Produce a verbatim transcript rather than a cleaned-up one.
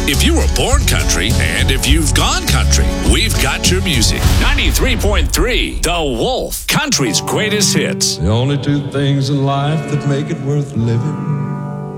If you were born country and if you've gone country, we've got your music. ninety-three point three, The Wolf, country's greatest hits. The only two things in life that make it worth living